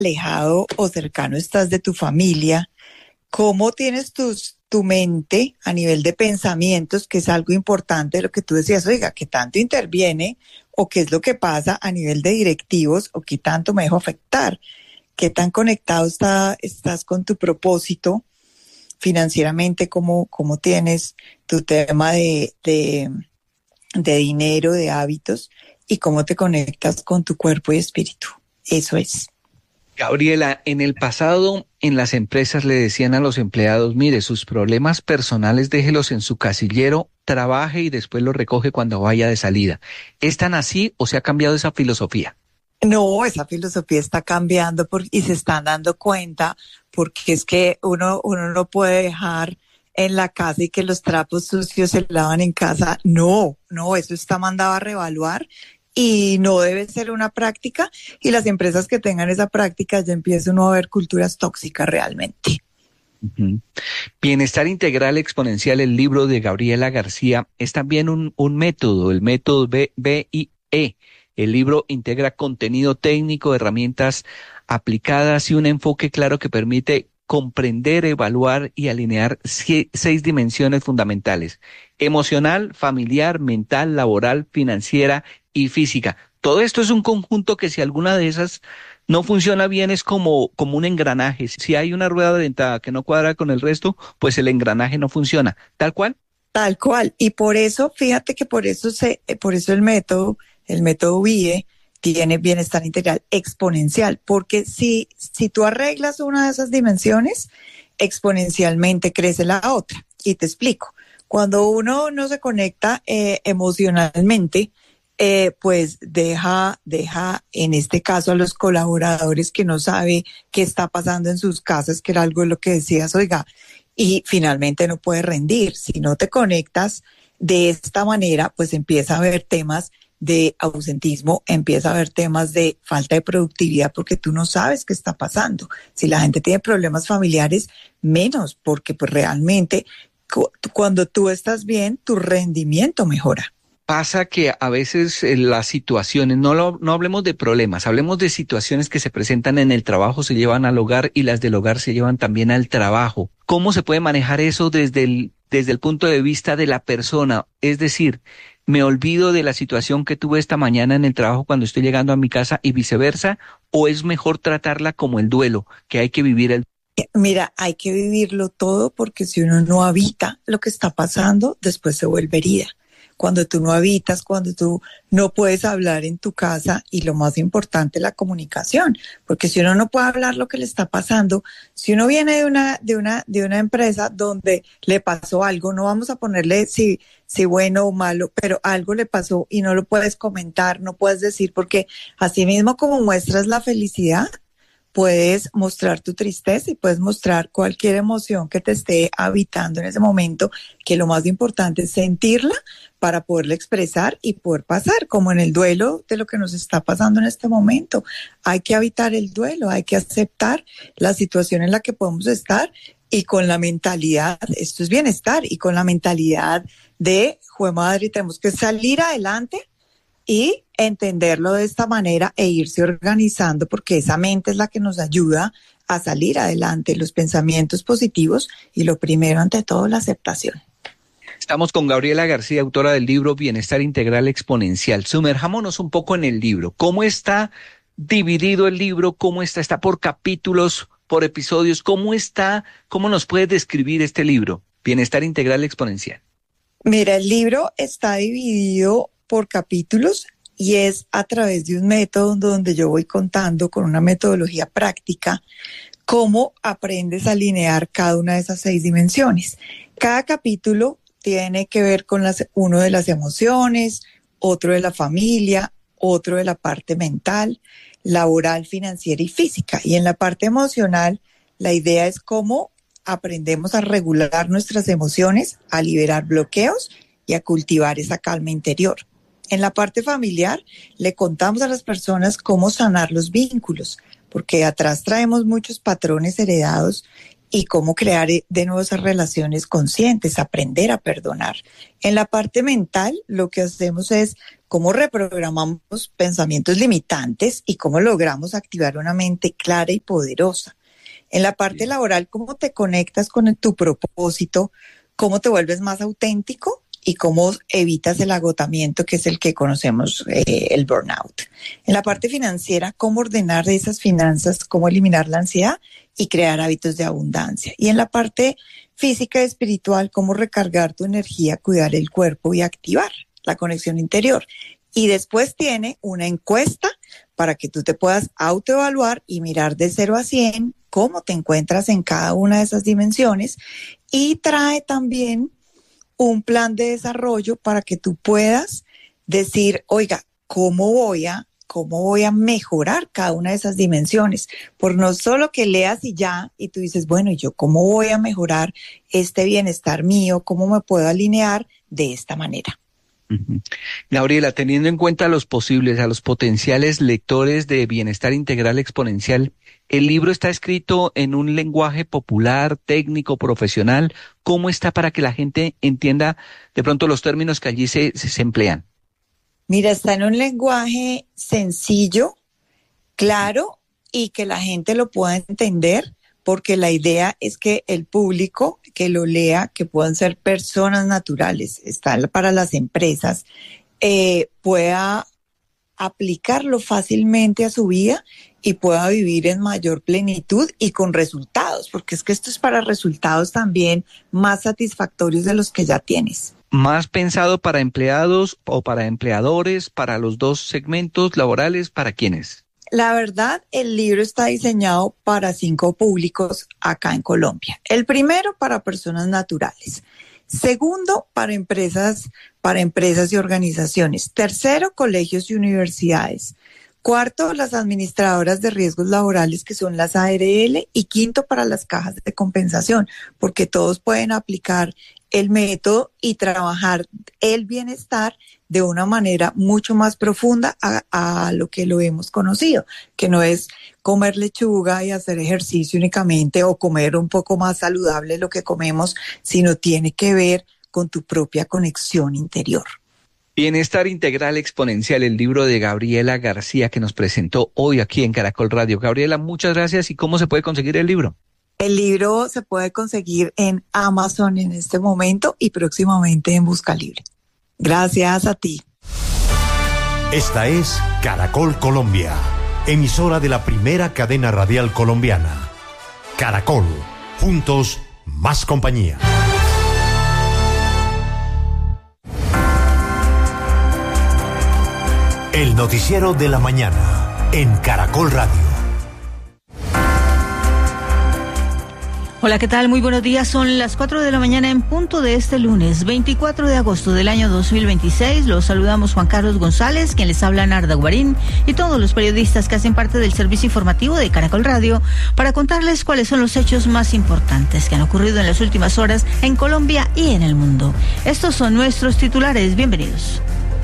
alejado o cercano estás de tu familia, cómo tienes tu mente a nivel de pensamientos, que es algo importante de lo que tú decías, oiga, ¿qué tanto interviene o qué es lo que pasa a nivel de directivos o qué tanto me dejo afectar? ¿Qué tan conectado estás con tu propósito financieramente? ¿Cómo tienes tu tema de dinero, de hábitos, y cómo te conectas con tu cuerpo y espíritu? Eso es. Gabriela, en el pasado en las empresas le decían a los empleados, mire, sus problemas personales déjelos en su casillero, trabaje y después los recoge cuando vaya de salida. ¿Es tan así o se ha cambiado esa filosofía? No, esa filosofía está cambiando y se están dando cuenta, porque es que uno no puede dejar en la casa y que los trapos sucios se lavan en casa. No, eso está mandado a reevaluar y no debe ser una práctica, y las empresas que tengan esa práctica ya empiezan a ver culturas tóxicas realmente. Ujú. Bienestar Integral Exponencial, el libro de Gabriela García, es también un método, el método BIE. El libro integra contenido técnico, herramientas aplicadas y un enfoque claro que permite comprender, evaluar y alinear 6 dimensiones fundamentales: emocional, familiar, mental, laboral, financiera y física. Todo esto es un conjunto que, si alguna de esas no funciona bien, es como un engranaje. Si hay una rueda dentada que no cuadra con el resto, pues el engranaje no funciona. Tal cual. Tal cual. Y por eso, fíjate que por eso el método BIE tiene bienestar integral exponencial, porque si tú arreglas una de esas dimensiones, exponencialmente crece la otra. Y te explico. Cuando uno no se conecta emocionalmente, pues deja en este caso a los colaboradores que no sabe qué está pasando en sus casas, que era algo de lo que decías, oiga, y finalmente no puede rendir. Si no te conectas de esta manera, pues empieza a haber temas de ausentismo, empieza a haber temas de falta de productividad, porque tú no sabes qué está pasando. Si la gente tiene problemas familiares, menos, porque pues realmente cuando tú estás bien, tu rendimiento mejora. Pasa que a veces las situaciones, no hablemos de problemas, hablemos de situaciones que se presentan en el trabajo, se llevan al hogar, y las del hogar se llevan también al trabajo. ¿Cómo se puede manejar eso desde el punto de vista de la persona? Es decir, me olvido de la situación que tuve esta mañana en el trabajo cuando estoy llegando a mi casa y viceversa, ¿o es mejor tratarla como el duelo, que hay que vivir el... Mira, hay que vivirlo todo, porque si uno no habita lo que está pasando, después se vuelve herida. Cuando tú no habitas, cuando tú no puedes hablar en tu casa, y lo más importante, la comunicación, porque si uno no puede hablar lo que le está pasando, si uno viene de una empresa donde le pasó algo, no vamos a ponerle si bueno o malo, pero algo le pasó y no lo puedes comentar, no puedes decir, porque así mismo como muestras la felicidad, puedes mostrar tu tristeza y puedes mostrar cualquier emoción que te esté habitando en ese momento, que lo más importante es sentirla para poderla expresar y poder pasar, como en el duelo de lo que nos está pasando en este momento. Hay que habitar el duelo, hay que aceptar la situación en la que podemos estar, y con la mentalidad, esto es bienestar, y con la mentalidad de, jue madre, tenemos que salir adelante y entenderlo de esta manera e irse organizando, porque esa mente es la que nos ayuda a salir adelante, los pensamientos positivos, y lo primero ante todo, la aceptación. Estamos con Gabriela García, autora del libro Bienestar Integral Exponencial. Sumerjámonos un poco en el libro. ¿Cómo está dividido el libro? ¿Cómo está? ¿Está por capítulos, por episodios? ¿Cómo está? ¿Cómo nos puedes describir este libro, Bienestar Integral Exponencial? Mira, el libro está dividido por capítulos, y es a través de un método donde yo voy contando, con una metodología práctica, cómo aprendes a alinear cada una de esas 6 dimensiones. Cada capítulo tiene que ver con uno de las emociones, otro de la familia, otro de la parte mental, laboral, financiera y física. Y en la parte emocional, la idea es cómo aprendemos a regular nuestras emociones, a liberar bloqueos y a cultivar esa calma interior. En la parte familiar, le contamos a las personas cómo sanar los vínculos, porque atrás traemos muchos patrones heredados, y cómo crear de nuevo esas relaciones conscientes, aprender a perdonar. En la parte mental, lo que hacemos es cómo reprogramamos pensamientos limitantes y cómo logramos activar una mente clara y poderosa. En la parte laboral, cómo te conectas con tu propósito, cómo te vuelves más auténtico y cómo evitas el agotamiento, que es el que conocemos, el burnout. En la parte financiera, cómo ordenar esas finanzas, cómo eliminar la ansiedad y crear hábitos de abundancia. Y en la parte física y espiritual, cómo recargar tu energía, cuidar el cuerpo y activar la conexión interior. Y después tiene una encuesta para que tú te puedas autoevaluar y mirar de 0 a 100 cómo te encuentras en cada una de esas dimensiones. Y trae también un plan de desarrollo para que tú puedas decir, oiga, ¿cómo voy a mejorar cada una de esas dimensiones? Por no solo que leas y ya, y tú dices, bueno, ¿y yo cómo voy a mejorar este bienestar mío? ¿Cómo me puedo alinear de esta manera? Gabriela, teniendo en cuenta a los potenciales lectores de Bienestar Integral Exponencial, ¿el libro está escrito en un lenguaje popular, técnico, profesional? ¿Cómo está para que la gente entienda de pronto los términos que allí se emplean? Mira, está en un lenguaje sencillo, claro, y que la gente lo pueda entender, porque la idea es que el público que lo lea, que puedan ser personas naturales, está para las empresas, pueda aplicarlo fácilmente a su vida y pueda vivir en mayor plenitud y con resultados, porque es que esto es para resultados también más satisfactorios de los que ya tienes. ¿Más pensado para empleados o para empleadores, para los dos segmentos laborales, para quiénes? La verdad, el libro está diseñado para 5 públicos acá en Colombia. El primero, para personas naturales. Segundo, para empresas y organizaciones. Tercero, colegios y universidades. Cuarto, las administradoras de riesgos laborales, que son las ARL. Y quinto, para las cajas de compensación, porque todos pueden aplicar el método y trabajar el bienestar de una manera mucho más profunda a lo que lo hemos conocido, que no es comer lechuga y hacer ejercicio únicamente o comer un poco más saludable lo que comemos, sino tiene que ver con tu propia conexión interior. Bienestar Integral Exponencial, el libro de Gabriela García que nos presentó hoy aquí en Caracol Radio. Gabriela, muchas gracias. ¿Y cómo se puede conseguir el libro? El libro se puede conseguir en Amazon en este momento y próximamente en Busca Libre. Gracias a ti. Esta es Caracol Colombia, emisora de la primera cadena radial colombiana. Caracol, juntos, más compañía. El noticiero de la mañana en Caracol Radio. Hola, ¿qué tal? Muy buenos días. Son las 4 de la mañana en punto de este lunes, 24 de agosto del año 2026. Los saludamos Juan Carlos González, quien les habla Narda Guarín, y todos los periodistas que hacen parte del servicio informativo de Caracol Radio para contarles cuáles son los hechos más importantes que han ocurrido en las últimas horas en Colombia y en el mundo. Estos son nuestros titulares. Bienvenidos.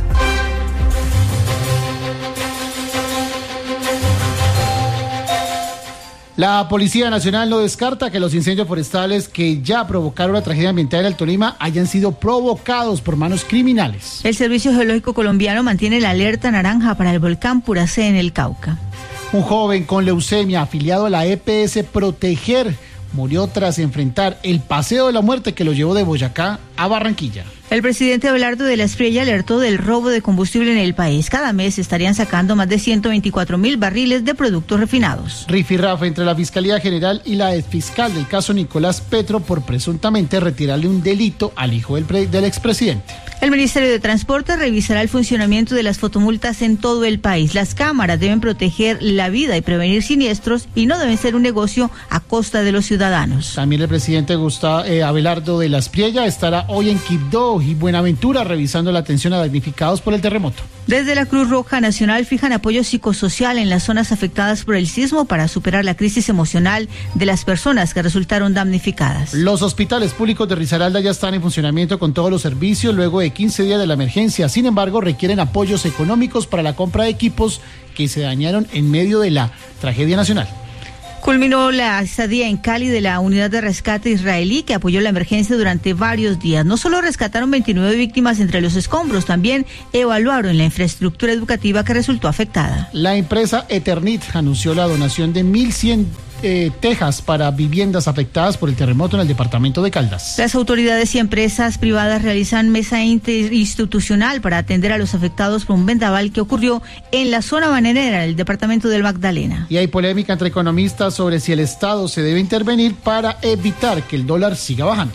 La Policía Nacional no descarta que los incendios forestales que ya provocaron la tragedia ambiental del Tolima hayan sido provocados por manos criminales. El Servicio Geológico Colombiano mantiene la alerta naranja para el volcán Puracé en el Cauca. Un joven con leucemia afiliado a la EPS Proteger murió tras enfrentar el paseo de la muerte que lo llevó de Boyacá a Barranquilla. El presidente Abelardo de la Espriella alertó del robo de combustible en el país. Cada mes estarían sacando más de 124,000 barriles de productos refinados. Rifirrafe entre la Fiscalía General y la exfiscal del caso Nicolás Petro por presuntamente retirarle un delito al hijo del expresidente. El Ministerio de Transporte revisará el funcionamiento de las fotomultas en todo el país. Las cámaras deben proteger la vida y prevenir siniestros y no deben ser un negocio a costa de los ciudadanos. También el presidente Abelardo de la Espriella estará hoy en Quibdó y Buenaventura revisando la atención a damnificados por el terremoto. Desde la Cruz Roja Nacional fijan apoyo psicosocial en las zonas afectadas por el sismo para superar la crisis emocional de las personas que resultaron damnificadas. Los hospitales públicos de Risaralda ya están en funcionamiento con todos los servicios luego de 15 días de la emergencia. Sin embargo, requieren apoyos económicos para la compra de equipos que se dañaron en medio de la tragedia nacional. Culminó la estadía en Cali de la unidad de rescate israelí que apoyó la emergencia durante varios días. No solo rescataron 29 víctimas entre los escombros, también evaluaron la infraestructura educativa que resultó afectada. La empresa Eternit anunció la donación de 1.100 tejas para viviendas afectadas por el terremoto en el departamento de Caldas. Las autoridades y empresas privadas realizan mesa interinstitucional para atender a los afectados por un vendaval que ocurrió en la zona bananera del departamento del Magdalena. Y hay polémica entre economistas sobre si el Estado se debe intervenir para evitar que el dólar siga bajando.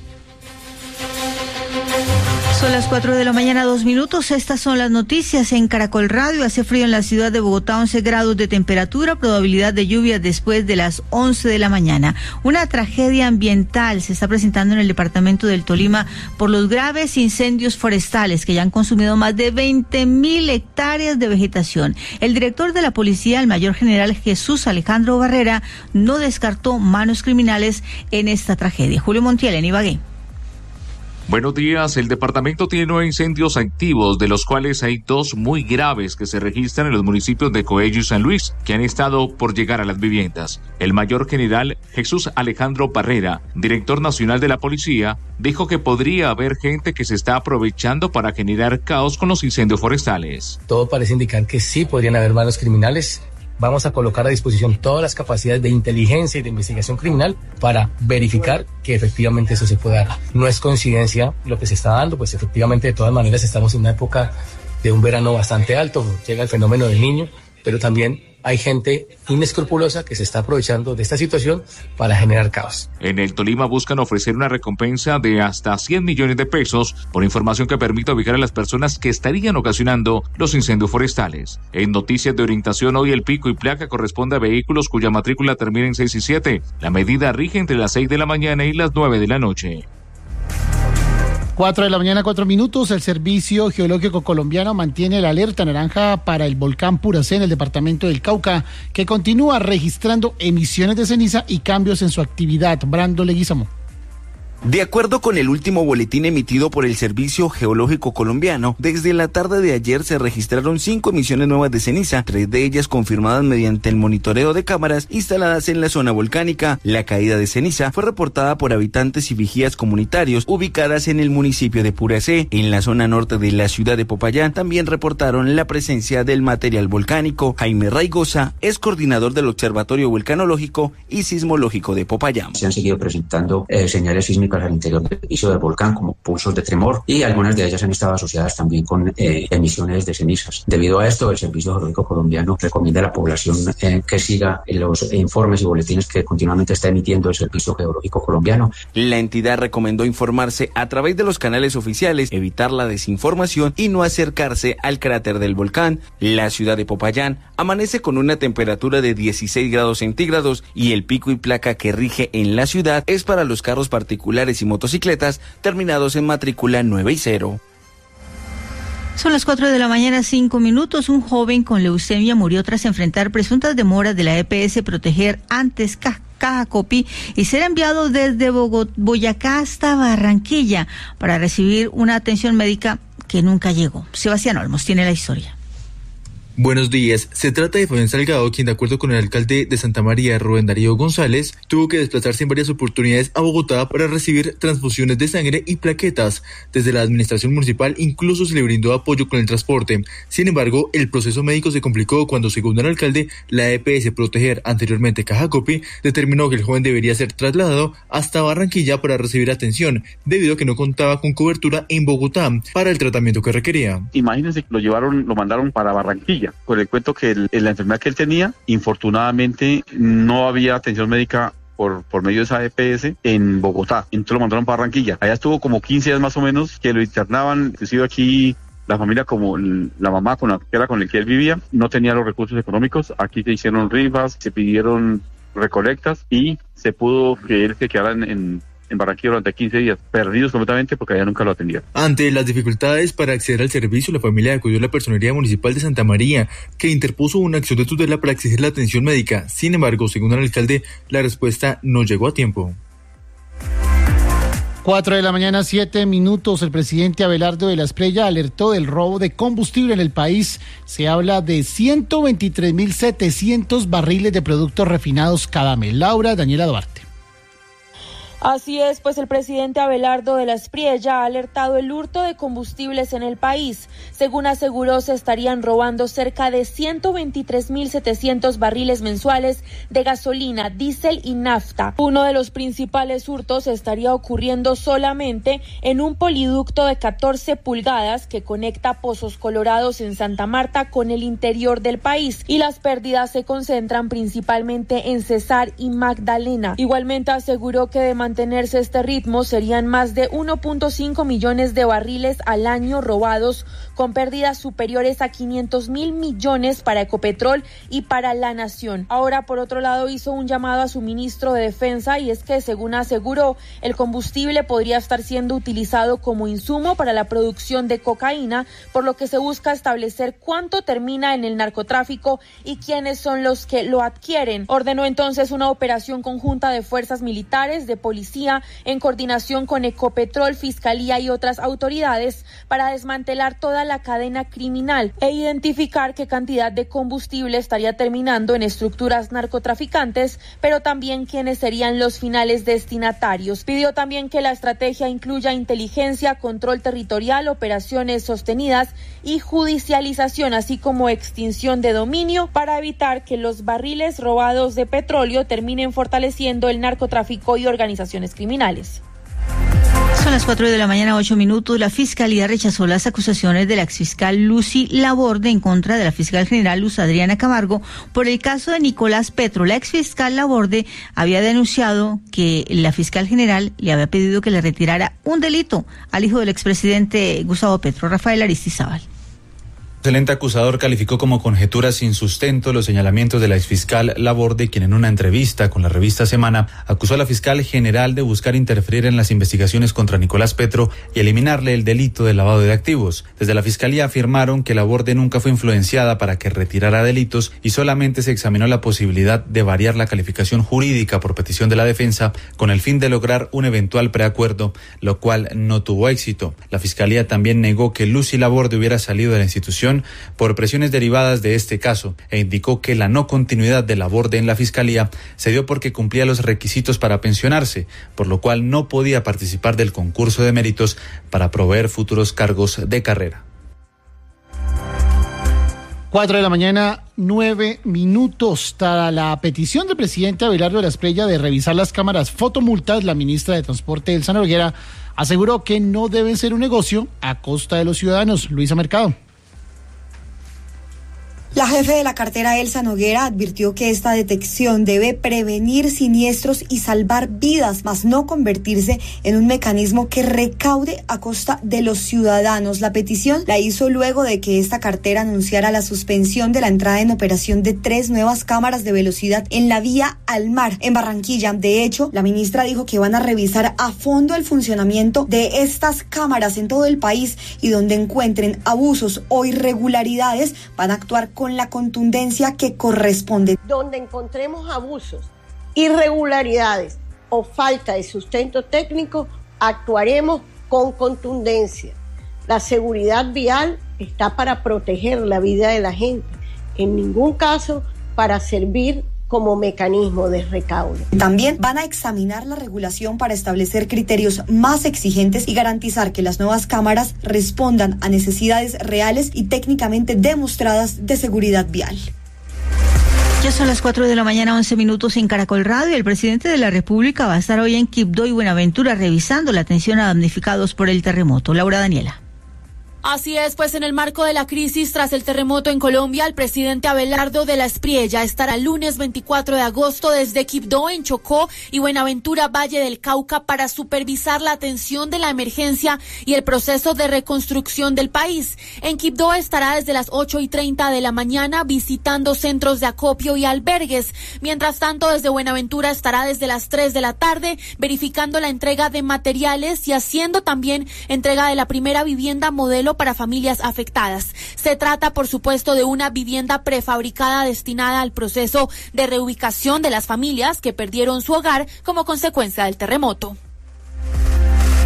Son las 4 de la mañana, 2 minutos. Estas son las noticias en Caracol Radio. Hace frío en la ciudad de Bogotá, 11 grados de temperatura, probabilidad de lluvia después de las 11 de la mañana. Una tragedia ambiental se está presentando en el departamento del Tolima por los graves incendios forestales que ya han consumido más de 20.000 hectáreas de vegetación. El director de la policía, el mayor general Jesús Alejandro Barrera, no descartó manos criminales en esta tragedia. Julio Montiel, en Ibagué. Buenos días. El departamento tiene 9 incendios activos, de los cuales hay 2 muy graves que se registran en los municipios de Coello y San Luis, que han estado por llegar a las viviendas. El mayor general Jesús Alejandro Barrera, director nacional de la policía, dijo que podría haber gente que se está aprovechando para generar caos con los incendios forestales. Todo parece indicar que sí podrían haber manos criminales. Vamos a colocar a disposición todas las capacidades de inteligencia y de investigación criminal para verificar que efectivamente eso se pueda dar. No es coincidencia lo que se está dando, pues efectivamente de todas maneras estamos en una época de un verano bastante alto, llega el fenómeno del Niño, pero también hay gente inescrupulosa que se está aprovechando de esta situación para generar caos. En el Tolima buscan ofrecer una recompensa de hasta 100 millones de pesos por información que permita ubicar a las personas que estarían ocasionando los incendios forestales. En noticias de orientación, hoy el pico y placa corresponde a vehículos cuya matrícula termina en 6 y 7. La medida rige entre las 6 de la mañana y las 9 de la noche. 4 de la mañana, 4 minutos. El Servicio Geológico Colombiano mantiene la alerta naranja para el volcán Puracé en el departamento del Cauca, que continúa registrando emisiones de ceniza y cambios en su actividad. Brando Leguizamo. De acuerdo con el último boletín emitido por el Servicio Geológico Colombiano, desde la tarde de ayer se registraron 5 emisiones nuevas de ceniza, 3 de ellas confirmadas mediante el monitoreo de cámaras instaladas en la zona volcánica. La caída de ceniza fue reportada por habitantes y vigías comunitarios ubicadas en el municipio de Puracé. En la zona norte de la ciudad de Popayán también reportaron la presencia del material volcánico. Jaime Raigosa es coordinador del Observatorio Volcanológico y Sismológico de Popayán. Se han seguido presentando señales sísmicas al interior del piso del volcán, como pulsos de tremor, y algunas de ellas han estado asociadas también con emisiones de cenizas. Debido a esto, el Servicio Geológico Colombiano recomienda a la población que siga los informes y boletines que continuamente está emitiendo el Servicio Geológico Colombiano. La entidad recomendó informarse a través de los canales oficiales, evitar la desinformación y no acercarse al cráter del volcán. La ciudad de Popayán amanece con una temperatura de 16 grados centígrados y el pico y placa que rige en la ciudad es para los carros particulares y motocicletas terminados en matrícula 9 y 0. Son las 4 de la mañana, 5 minutos. Un joven con leucemia murió tras enfrentar presuntas demoras de la EPS Proteger antes Caja Copy y ser enviado desde Boyacá hasta Barranquilla para recibir una atención médica que nunca llegó. Sebastián Olmos tiene la historia. Buenos días. Se trata de Fabián Salgado, quien de acuerdo con el alcalde de Santa María, Rubén Darío González, tuvo que desplazarse en varias oportunidades a Bogotá para recibir transfusiones de sangre y plaquetas. Desde la administración municipal incluso se le brindó apoyo con el transporte. Sin embargo, el proceso médico se complicó cuando, según el alcalde, la EPS Proteger, anteriormente Caja Copy, determinó que el joven debería ser trasladado hasta Barranquilla para recibir atención, debido a que no contaba con cobertura en Bogotá para el tratamiento que requería. Imagínense que lo mandaron para Barranquilla. Por el cuento que la enfermedad que él tenía, infortunadamente no había atención médica por medio de esa EPS en Bogotá. Entonces lo mandaron para Barranquilla. Allá estuvo como 15 días más o menos que lo internaban, inclusive aquí la familia, como la mamá con el que él vivía, no tenía los recursos económicos. Aquí se hicieron rifas, se pidieron recolectas y se pudo que él se quedara en Barranquilla durante 15 días, perdidos completamente porque allá nunca lo atendían. Ante las dificultades para acceder al servicio, la familia acudió a la Personería Municipal de Santa María, que interpuso una acción de tutela para exigir la atención médica. Sin embargo, según el alcalde, la respuesta no llegó a tiempo. 4 de la mañana, 7 minutos. El presidente Abelardo de la Espriella alertó del robo de combustible en el país. Se habla de 123.700 barriles de productos refinados cada mes. Laura Daniela Duarte. Así es, pues el presidente Abelardo de la Espriella ha alertado el hurto de combustibles en el país. Según aseguró, se estarían robando cerca de 123.700 barriles mensuales de gasolina, diésel y nafta. Uno de los principales hurtos estaría ocurriendo solamente en un poliducto de 14 pulgadas que conecta Pozos Colorados en Santa Marta con el interior del país, y las pérdidas se concentran principalmente en Cesar y Magdalena. Igualmente aseguró que de mantenerse este ritmo serían más de 1.5 millones de barriles al año robados, con pérdidas superiores a 500.000 millones para Ecopetrol y para la Nación. Ahora, por otro lado, hizo un llamado a su ministro de Defensa, y es que, según aseguró, el combustible podría estar siendo utilizado como insumo para la producción de cocaína, por lo que se busca establecer cuánto termina en el narcotráfico y quiénes son los que lo adquieren. Ordenó entonces una operación conjunta de fuerzas militares, de policía, en coordinación con Ecopetrol, Fiscalía y otras autoridades, para desmantelar toda la cadena criminal e identificar qué cantidad de combustible estaría terminando en estructuras narcotraficantes, pero también quiénes serían los finales destinatarios. Pidió también que la estrategia incluya inteligencia, control territorial, operaciones sostenidas y judicialización, así como extinción de dominio, para evitar que los barriles robados de petróleo terminen fortaleciendo el narcotráfico y organizaciones criminales. Son las 4 de la mañana, 8 minutos. La Fiscalía rechazó las acusaciones de la exfiscal Lucy Laborde en contra de la fiscal general Luz Adriana Camargo por el caso de Nicolás Petro. La exfiscal Laborde había denunciado que la fiscal general le había pedido que le retirara un delito al hijo del expresidente Gustavo Petro, Rafael Aristizábal. El ente acusador calificó como conjeturas sin sustento los señalamientos de la exfiscal Laborde, quien en una entrevista con la revista Semana acusó a la fiscal general de buscar interferir en las investigaciones contra Nicolás Petro y eliminarle el delito de lavado de activos. Desde la fiscalía afirmaron que Laborde nunca fue influenciada para que retirara delitos y solamente se examinó la posibilidad de variar la calificación jurídica por petición de la defensa con el fin de lograr un eventual preacuerdo, lo cual no tuvo éxito. La fiscalía también negó que Lucy Laborde hubiera salido de la institución por presiones derivadas de este caso e indicó que la no continuidad de Laborde en la fiscalía se dio porque cumplía los requisitos para pensionarse, por lo cual no podía participar del concurso de méritos para proveer futuros cargos de carrera. 4 de la mañana, 9 minutos. Tras la petición del presidente Abelardo de la Espriella de revisar las cámaras fotomultas, la ministra de Transporte, Elsa Noguera, aseguró que no deben ser un negocio a costa de los ciudadanos. Luisa Mercado. La jefe de la cartera, Elsa Noguera, advirtió que esta detección debe prevenir siniestros y salvar vidas, mas no convertirse en un mecanismo que recaude a costa de los ciudadanos. La petición la hizo luego de que esta cartera anunciara la suspensión de la entrada en operación de 3 nuevas cámaras de velocidad en la vía al mar en Barranquilla. De hecho, la ministra dijo que van a revisar a fondo el funcionamiento de estas cámaras en todo el país y donde encuentren abusos o irregularidades van a actuar con la contundencia que corresponde. Donde encontremos abusos, irregularidades o falta de sustento técnico, actuaremos con contundencia. La seguridad vial está para proteger la vida de la gente, en ningún caso para servir como mecanismo de recaudo. También van a examinar la regulación para establecer criterios más exigentes y garantizar que las nuevas cámaras respondan a necesidades reales y técnicamente demostradas de seguridad vial. Ya son las 4 de la mañana, 11 minutos en Caracol Radio. El presidente de la República va a estar hoy en Quibdó y Buenaventura revisando la atención a damnificados por el terremoto. Laura Daniela. Así es, pues en el marco de la crisis tras el terremoto en Colombia, el presidente Abelardo de la Espriella estará el lunes 24 de agosto desde Quibdó en Chocó y Buenaventura, Valle del Cauca, para supervisar la atención de la emergencia y el proceso de reconstrucción del país. En Quibdó estará desde las 8:30 de la mañana visitando centros de acopio y albergues. Mientras tanto, desde Buenaventura estará desde las 3 de la tarde verificando la entrega de materiales y haciendo también entrega de la primera vivienda modelo para familias afectadas. Se trata, por supuesto, de una vivienda prefabricada destinada al proceso de reubicación de las familias que perdieron su hogar como consecuencia del terremoto.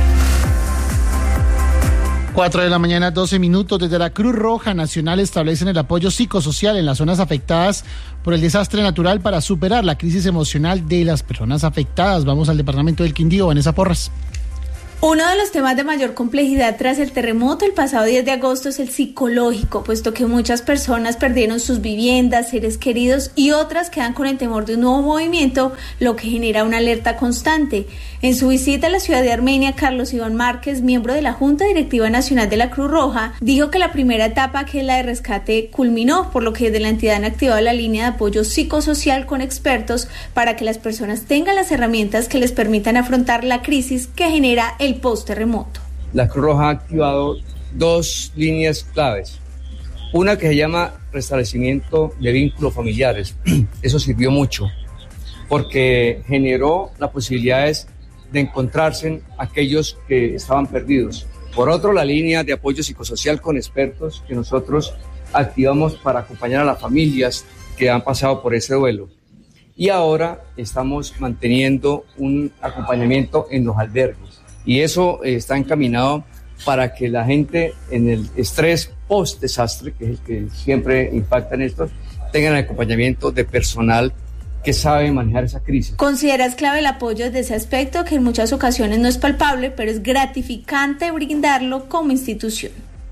4 de la mañana, 12 minutos. Desde la Cruz Roja Nacional establecen el apoyo psicosocial en las zonas afectadas por el desastre natural para superar la crisis emocional de las personas afectadas. Vamos al departamento del Quindío, Vanessa Porras. Uno de los temas de mayor complejidad tras el terremoto el pasado 10 de agosto es el psicológico, puesto que muchas personas perdieron sus viviendas, seres queridos y otras quedan con el temor de un nuevo movimiento, lo que genera una alerta constante. En su visita a la ciudad de Armenia, Carlos Iván Márquez, miembro de la Junta Directiva Nacional de la Cruz Roja, dijo que la primera etapa, que es la de rescate, culminó, por lo que desde la entidad han activado la línea de apoyo psicosocial con expertos para que las personas tengan las herramientas que les permitan afrontar la crisis que genera el post-terremoto. La Cruz Roja ha activado 2 líneas claves. Una que se llama restablecimiento de vínculos familiares. Eso sirvió mucho porque generó las posibilidades de encontrarse aquellos que estaban perdidos. Por otro, la línea de apoyo psicosocial con expertos que nosotros activamos para acompañar a las familias que han pasado por ese duelo. Y ahora estamos manteniendo un acompañamiento en los albergues. Y eso está encaminado para que la gente en el estrés post-desastre, que es el que siempre impacta en esto, tengan el acompañamiento de personal que sabe manejar esa crisis. Consideras clave el apoyo desde ese aspecto, que en muchas ocasiones no es palpable, pero es gratificante brindarlo como institución.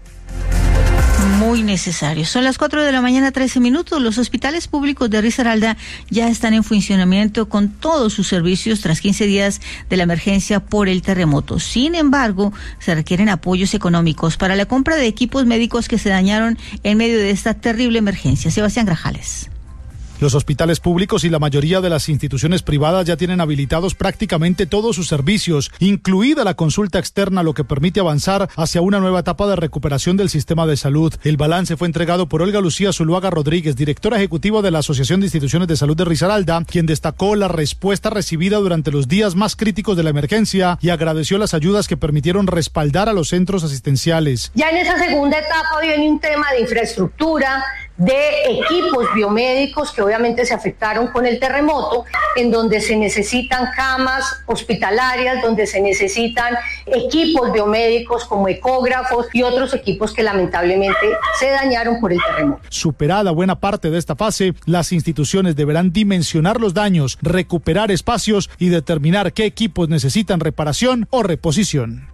Muy necesario. Son las 4 de la mañana, 13 minutos. Los hospitales públicos de Risaralda ya están en funcionamiento con todos sus servicios tras 15 días de la emergencia por el terremoto. Sin embargo, se requieren apoyos económicos para la compra de equipos médicos que se dañaron en medio de esta terrible emergencia. Sebastián Grajales. Los hospitales públicos y la mayoría de las instituciones privadas ya tienen habilitados prácticamente todos sus servicios, incluida la consulta externa, lo que permite avanzar hacia una nueva etapa de recuperación del sistema de salud. El balance fue entregado por Olga Lucía Zuluaga Rodríguez, directora ejecutiva de la Asociación de Instituciones de Salud de Risaralda, quien destacó la respuesta recibida durante los días más críticos de la emergencia y agradeció las ayudas que permitieron respaldar a los centros asistenciales. Ya en esa segunda etapa viene un tema de infraestructura, de equipos biomédicos que obviamente se afectaron con el terremoto, en donde se necesitan camas hospitalarias, donde se necesitan equipos biomédicos como ecógrafos y otros equipos que lamentablemente se dañaron por el terremoto. Superada buena parte de esta fase, las instituciones deberán dimensionar los daños, recuperar espacios y determinar qué equipos necesitan reparación o reposición.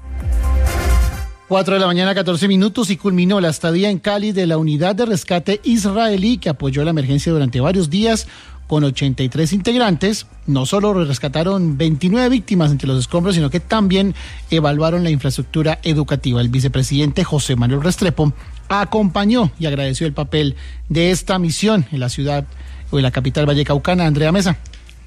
4 de la mañana, 14 minutos y culminó la estadía en Cali de la unidad de rescate israelí que apoyó la emergencia durante varios días con 83 integrantes. No solo rescataron 29 víctimas entre los escombros, sino que también evaluaron la infraestructura educativa. El vicepresidente José Manuel Restrepo acompañó y agradeció el papel de esta misión en la ciudad o en la capital vallecaucana. Andrea Mesa.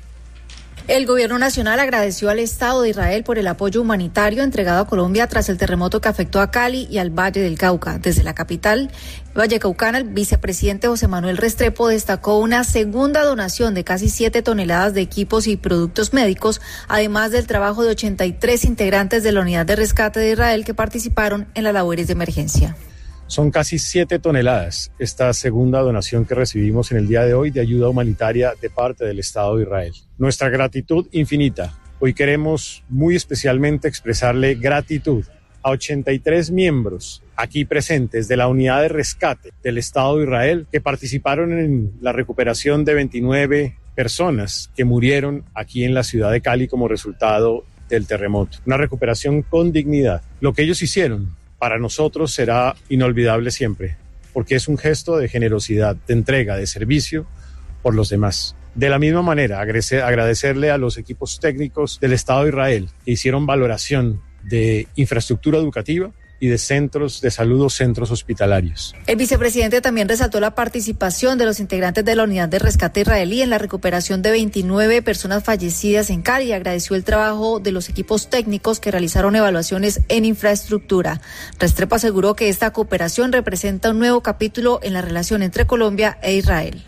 El gobierno nacional agradeció al Estado de Israel por el apoyo humanitario entregado a Colombia tras el terremoto que afectó a Cali y al Valle del Cauca. Desde la capital vallecaucana, el vicepresidente José Manuel Restrepo destacó una segunda donación de casi 7 toneladas de equipos y productos médicos, además del trabajo de 83 integrantes de la unidad de rescate de Israel que participaron en las labores de emergencia. Son casi 7 toneladas esta segunda donación que recibimos en el día de hoy de ayuda humanitaria de parte del Estado de Israel. Nuestra gratitud infinita. Hoy queremos muy especialmente expresarle gratitud a 83 miembros aquí presentes de la unidad de rescate del Estado de Israel que participaron en la recuperación de 29 personas que murieron aquí en la ciudad de Cali como resultado del terremoto. Una recuperación con dignidad. Lo que ellos hicieron para nosotros será inolvidable siempre, porque es un gesto de generosidad, de entrega, de servicio por los demás. De la misma manera, agradecerle a los equipos técnicos del Estado de Israel que hicieron valoración de infraestructura educativa y de centros de salud o centros hospitalarios. El vicepresidente también resaltó la participación de los integrantes de la unidad de rescate israelí en la recuperación de 29 personas fallecidas en Cali y agradeció el trabajo de los equipos técnicos que realizaron evaluaciones en infraestructura. Restrepo aseguró que esta cooperación representa un nuevo capítulo en la relación entre Colombia e Israel.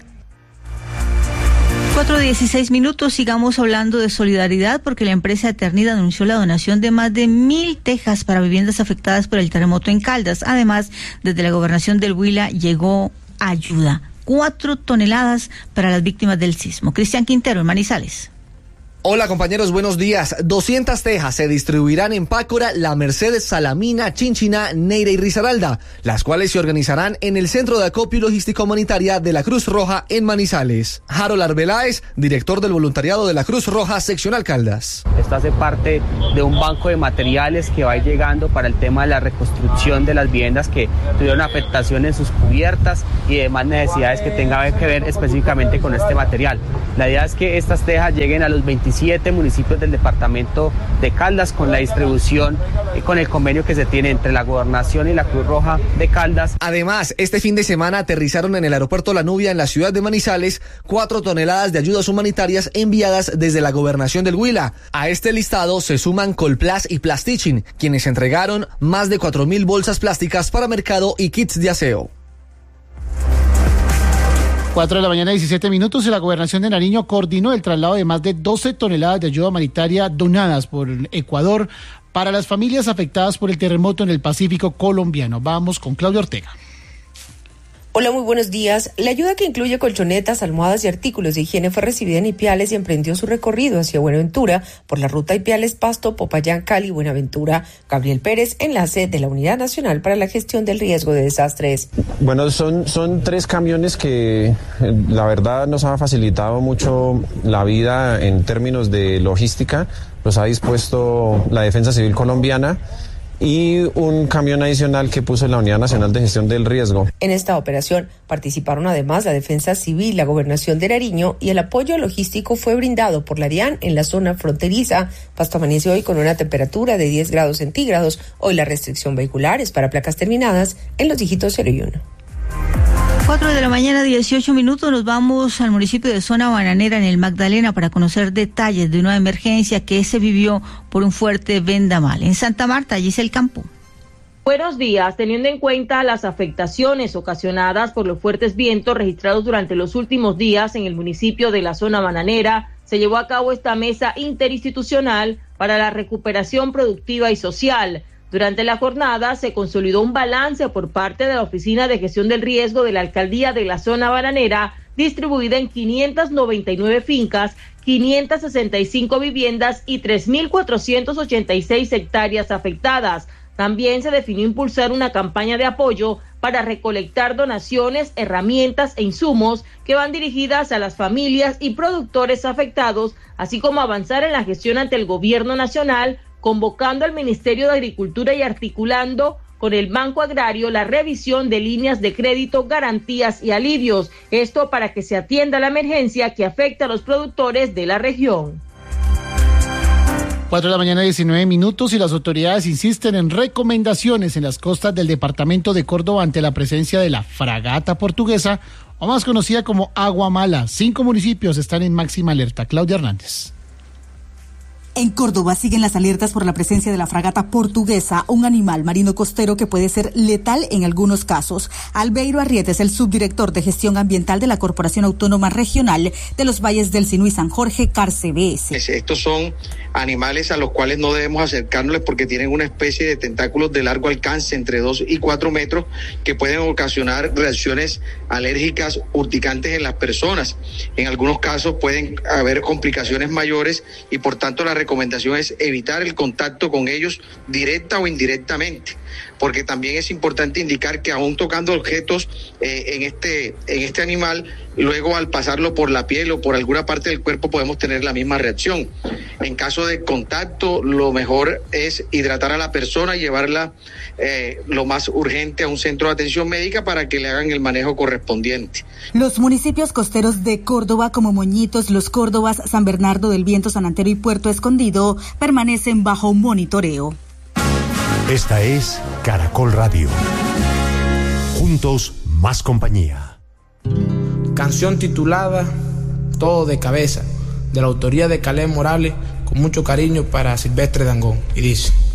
4:16 minutos, sigamos hablando de solidaridad porque la empresa Eternidad anunció la donación de más de 1,000 tejas para viviendas afectadas por el terremoto en Caldas. Además, desde la gobernación del Huila llegó ayuda, 4 toneladas para las víctimas del sismo. Cristian Quintero, en Manizales. Hola compañeros, buenos días. 200 tejas se distribuirán en Pácora, La Merced, Salamina, Chinchiná, Neira y Risaralda, las cuales se organizarán en el Centro de Acopio y Logística Humanitaria de la Cruz Roja en Manizales. Harold Arbeláez, director del voluntariado de la Cruz Roja Seccional Caldas. Esto hace parte de un banco de materiales que va llegando para el tema de la reconstrucción de las viviendas que tuvieron afectación en sus cubiertas y demás necesidades que tengan que ver específicamente con este material. La idea es que estas tejas lleguen a los 27 municipios del departamento de Caldas con la distribución y con el convenio que se tiene entre la Gobernación y la Cruz Roja de Caldas. Además, este fin de semana aterrizaron en el aeropuerto La Nubia en la ciudad de Manizales 4 toneladas de ayudas humanitarias enviadas desde la Gobernación del Huila. A este listado se suman Colplas y Plastichin, quienes entregaron más de 4.000 bolsas plásticas para mercado y kits de aseo. 4 de la mañana, 17 minutos, y la Gobernación de Nariño coordinó el traslado de más de 12 toneladas de ayuda humanitaria donadas por Ecuador para las familias afectadas por el terremoto en el Pacífico colombiano. Vamos con Claudia Ortega. Hola, muy buenos días. La ayuda, que incluye colchonetas, almohadas y artículos de higiene, fue recibida en Ipiales y emprendió su recorrido hacia Buenaventura por la ruta Ipiales-Pasto, Popayán, Cali, Buenaventura. Gabriel Pérez, enlace de la Unidad Nacional para la Gestión del Riesgo de Desastres. Bueno, son 3 camiones que la verdad nos han facilitado mucho la vida en términos de logística. Los ha dispuesto la Defensa Civil colombiana y un camión adicional que puso la Unidad Nacional de Gestión del Riesgo. En esta operación participaron además la Defensa Civil, la Gobernación de Nariño, y el apoyo logístico fue brindado por la DIAN en la zona fronteriza. Pasto amaneció hoy con una temperatura de 10 grados centígrados. Hoy la restricción vehicular es para placas terminadas en los dígitos 0 y 1. 4 de la mañana, 18 minutos, nos vamos al municipio de Zona Bananera en el Magdalena para conocer detalles de una emergencia que se vivió por un fuerte vendaval. En Santa Marta, Giselle Campo. Buenos días. Teniendo en cuenta las afectaciones ocasionadas por los fuertes vientos registrados durante los últimos días en el municipio de la Zona Bananera, se llevó a cabo esta mesa interinstitucional para la recuperación productiva y social. Durante la jornada se consolidó un balance por parte de la Oficina de Gestión del Riesgo de la Alcaldía de la Zona Bananera, distribuida en 599 fincas, 565 viviendas y 3.486 hectáreas afectadas. También se definió impulsar una campaña de apoyo para recolectar donaciones, herramientas e insumos que van dirigidas a las familias y productores afectados, así como avanzar en la gestión ante el Gobierno Nacional, convocando al Ministerio de Agricultura y articulando con el Banco Agrario la revisión de líneas de crédito, garantías y alivios. Esto para que se atienda la emergencia que afecta a los productores de la región. 4 de la mañana, 19 minutos, y las autoridades insisten en recomendaciones en las costas del departamento de Córdoba ante la presencia de la fragata portuguesa, o más conocida como Agua Mala. 5 municipios están en máxima alerta. Claudia Hernández. En Córdoba siguen las alertas por la presencia de la fragata portuguesa, un animal marino costero que puede ser letal en algunos casos. Albeiro Arrieta es el subdirector de Gestión Ambiental de la Corporación Autónoma Regional de los Valles del Sinú y San Jorge, CARCBS. Estos son animales a los cuales no debemos acercarnos porque tienen una especie de tentáculos de largo alcance, entre 2 y 4 metros, que pueden ocasionar reacciones alérgicas urticantes en las personas. En algunos casos pueden haber complicaciones mayores y por tanto la recomendación es evitar el contacto con ellos directa o indirectamente, porque también es importante indicar que aún tocando objetos en este animal, luego al pasarlo por la piel o por alguna parte del cuerpo podemos tener la misma reacción. En caso de contacto, lo mejor es hidratar a la persona y llevarla lo más urgente a un centro de atención médica para que le hagan el manejo correspondiente. Los municipios costeros de Córdoba, como Moñitos, Los Córdobas, San Bernardo del Viento, San Antero y Puerto Escondido, permanecen bajo monitoreo. Esta es Caracol Radio. Juntos, más compañía. Canción titulada Todo de Cabeza, de la autoría de Caleb Morales, con mucho cariño para Silvestre Dangond, y dice: